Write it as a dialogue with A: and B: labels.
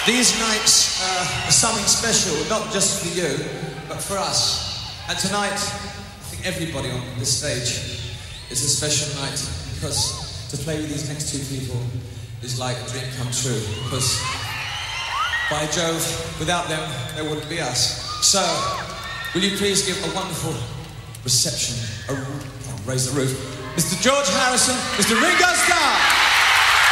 A: These nights are something special, not just for you, but for us. And tonight, I think everybody on this stage is a special night, because to play with these next two people is like a dream come true. Because, by Jove, without them, there wouldn't be us. So, will you please give a wonderful reception, raise the roof, Mr. George Harrison, Mr. Ringo Starr.